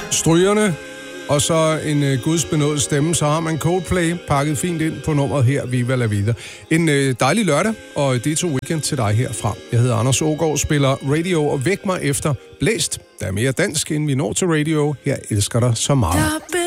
strygerne, og så en gudsbenådet stemme, så har man Coldplay pakket fint ind på nummeret her, Viva La Vida. En dejlig lørdag, og det er to weekend til dig herfra. Jeg hedder Anders Aagaard, spiller radio, og væk mig efter Blæst. Der er mere dansk, inden vi når til radio. Jeg elsker dig så meget.